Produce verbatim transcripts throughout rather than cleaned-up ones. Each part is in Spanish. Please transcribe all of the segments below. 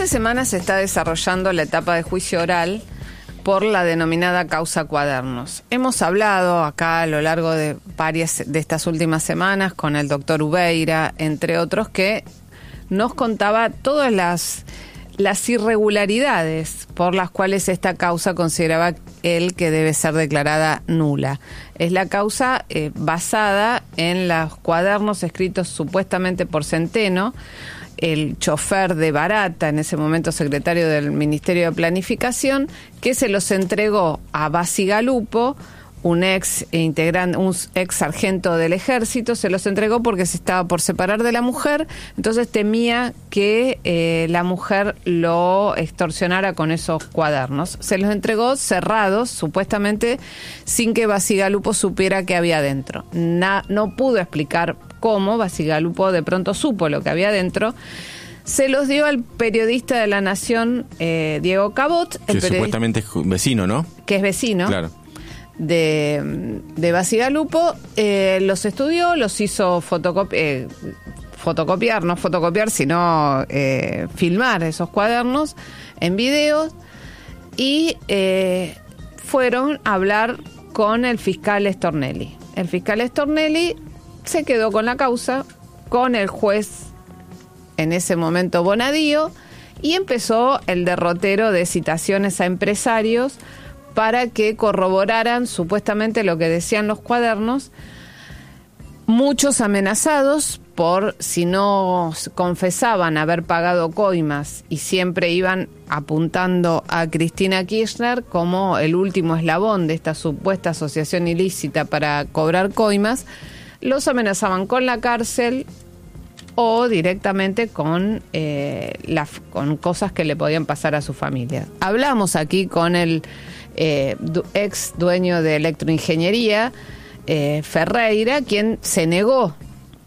hace semanas se está desarrollando la etapa de juicio oral por la denominada causa Cuadernos. Hemos hablado acá a lo largo de varias de estas últimas semanas con el doctor Ubeira, entre otros, que nos contaba todas las, las irregularidades por las cuales esta causa consideraba él que debe ser declarada nula. Es la causa eh, basada en los cuadernos escritos supuestamente por Centeno, el chofer de Barata, en ese momento secretario del Ministerio de Planificación, que se los entregó a Bacigalupo, un ex integrante, un ex sargento del ejército, se los entregó porque se estaba por separar de la mujer, entonces temía que eh, la mujer lo extorsionara con esos cuadernos. Se los entregó cerrados, supuestamente, sin que Bacigalupo supiera qué había dentro. Na, no pudo explicar cómo. Bacigalupo de pronto supo lo que había dentro. Se los dio al periodista de La Nación, eh, Diego Cabot. El que supuestamente es vecino, ¿no? Que es vecino. Claro. de, de Bacigalupo, eh, los estudió, los hizo fotocopi eh, fotocopiar, no fotocopiar, sino eh, filmar esos cuadernos en videos, y eh, fueron a hablar con el fiscal Stornelli. El fiscal Stornelli se quedó con la causa, con el juez en ese momento Bonadío, y empezó el derrotero de citaciones a empresarios para que corroboraran supuestamente lo que decían los cuadernos. Muchos amenazados por si no confesaban haber pagado coimas, y siempre iban apuntando a Cristina Kirchner como el último eslabón de esta supuesta asociación ilícita para cobrar coimas. Los amenazaban con la cárcel o directamente con, eh, la, con cosas que le podían pasar a su familia. Hablamos aquí con el Eh, du, ex dueño de Electroingeniería, eh, Ferreira, quien se negó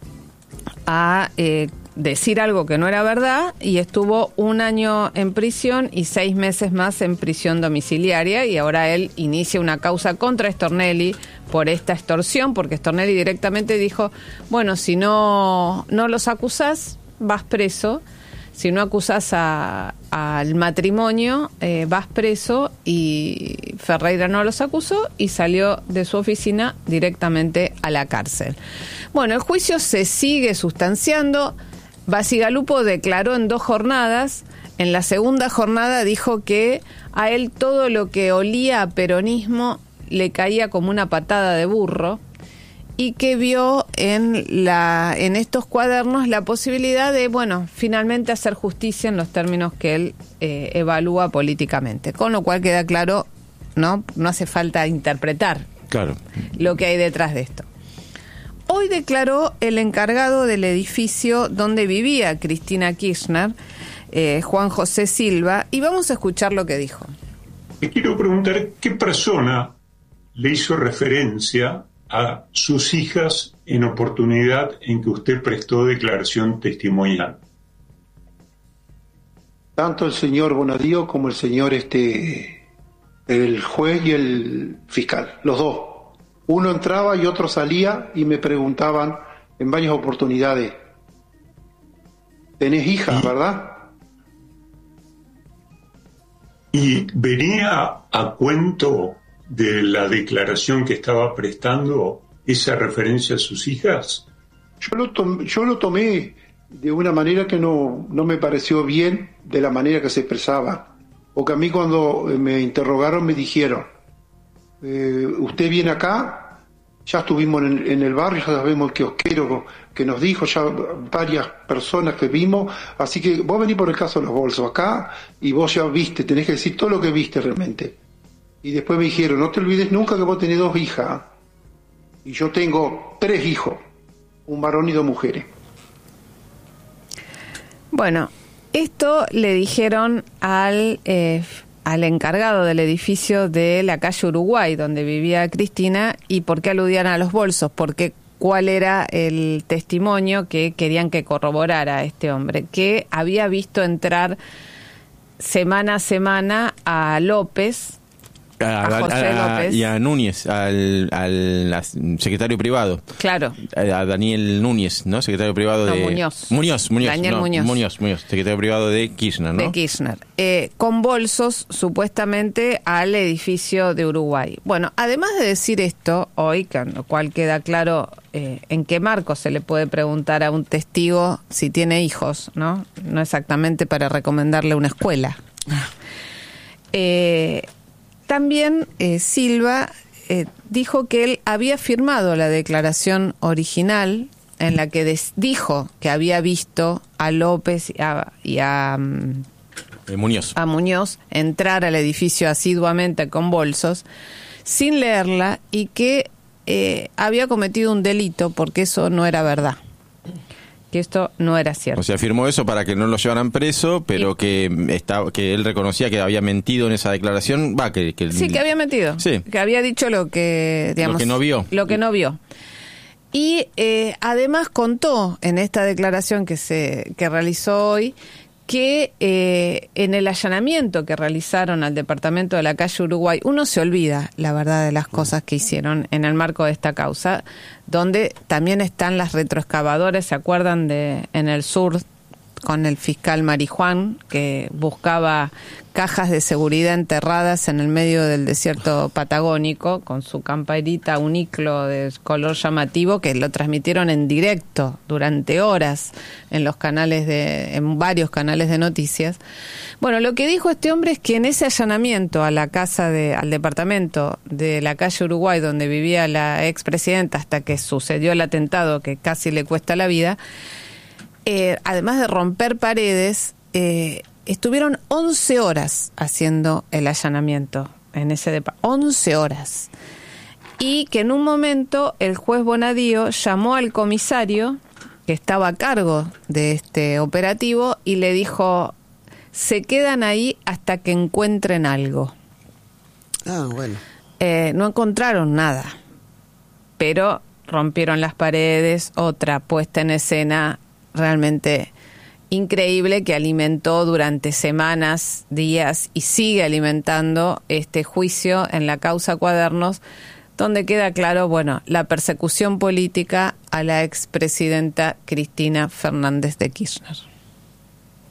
a eh, decir algo que no era verdad, y estuvo un año en prisión y seis meses más en prisión domiciliaria, y ahora él inicia una causa contra Stornelli por esta extorsión, porque Stornelli directamente dijo, bueno, si no, no los acusás, vas preso. Si no acusás a, al matrimonio, eh, vas preso, y Ferreira no los acusó y salió de su oficina directamente a la cárcel. Bueno, el juicio se sigue sustanciando. Bacigalupo declaró en dos jornadas. En la segunda jornada dijo que a él todo lo que olía a peronismo le caía como una patada de burro, y que vio en la en estos cuadernos la posibilidad de, bueno, finalmente hacer justicia en los términos que él eh, evalúa políticamente. Con lo cual queda claro, no no hace falta interpretar claro lo que hay detrás de esto. Hoy declaró el encargado del edificio donde vivía Cristina Kirchner, eh, Juan José Silva, y vamos a escuchar lo que dijo. Le quiero preguntar qué persona le hizo referencia a sus hijas en oportunidad en que usted prestó declaración testimonial. Tanto el señor Bonadío como el señor este el juez y el fiscal, los dos. Uno entraba y otro salía y me preguntaban en varias oportunidades: ¿tenés hijas, y, verdad? ¿Y venía a cuento de la declaración que estaba prestando esa referencia a sus hijas? Yo lo, tom- yo lo tomé de una manera que no, no me pareció bien, de la manera que se expresaba. Porque a mí cuando me interrogaron me dijeron, eh, usted viene acá, ya estuvimos en, en el barrio, ya sabemos el kiosquero que nos dijo, ya varias personas que vimos, así que vos venís por el caso de los bolsos acá, y vos ya viste, tenés que decir todo lo que viste realmente. Y después me dijeron, no te olvides nunca que vos tenés dos hijas. Y yo tengo tres hijos, un varón y dos mujeres. Bueno, esto le dijeron al, eh, al encargado del edificio de la calle Uruguay, donde vivía Cristina. ¿Y por qué aludían a los bolsos? Porque cuál era el testimonio que querían que corroborara este hombre, que había visto entrar semana a semana a López A, a José a- López. y a Núñez, al, al as- secretario privado. Claro. A, a Daniel Núñez, ¿no? Secretario privado No, de... Muñoz. Muñoz, Muñoz. Daniel no, Muñoz. Muñoz, Muñoz, secretario privado de Kirchner, ¿no? De Kirchner, eh, con bolsos supuestamente al edificio de Uruguay. Bueno, además de decir esto, hoy, con lo cual queda claro eh, en qué marco se le puede preguntar a un testigo si tiene hijos, ¿no? No exactamente para recomendarle una escuela. Eh, también eh, Silva eh, dijo que él había firmado la declaración original en la que des- dijo que había visto a López y a, y a, mm, Eh, Muñoz. a Muñoz entrar al edificio asiduamente con bolsos, sin leerla, y que eh, había cometido un delito porque eso no era verdad, que esto no era cierto. O sea, firmó eso para que no lo llevaran preso, pero Y- que está, que él reconocía que había mentido en esa declaración. Va, que, que Sí, que había mentido. Sí. Que había dicho lo que, digamos... Lo que no vio. Lo que no vio. Y eh, además contó en esta declaración que se que realizó hoy que eh, en el allanamiento que realizaron al departamento de la calle Uruguay, uno se olvida, la verdad, de las cosas que hicieron en el marco de esta causa, donde también están las retroexcavadoras, ¿se acuerdan de en el sur con el fiscal Marijuán, que buscaba cajas de seguridad enterradas en el medio del desierto patagónico, con su camperita uniclo de color llamativo, que lo transmitieron en directo durante horas en los canales de, en varios canales de noticias? Bueno, lo que dijo este hombre es que en ese allanamiento a la casa de, al departamento de la calle Uruguay, donde vivía la expresidenta hasta que sucedió el atentado que casi le cuesta la vida, Eh, además de romper paredes, eh, estuvieron once horas haciendo el allanamiento en ese departamento. once horas. Y que en un momento el juez Bonadío llamó al comisario que estaba a cargo de este operativo y le dijo: se quedan ahí hasta que encuentren algo. Ah, bueno. Eh, no encontraron nada, pero rompieron las paredes, otra puesta en escena realmente increíble que alimentó durante semanas, días y sigue alimentando este juicio en la causa Cuadernos, donde queda claro, bueno, la persecución política a la expresidenta Cristina Fernández de Kirchner.